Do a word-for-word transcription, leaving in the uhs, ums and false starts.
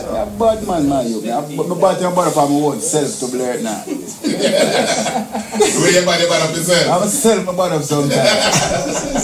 Yeah, bad man, man, you. I bought your body for my own self to blur it now. Where you body bad up yourself? I'm a self, my body up sometimes.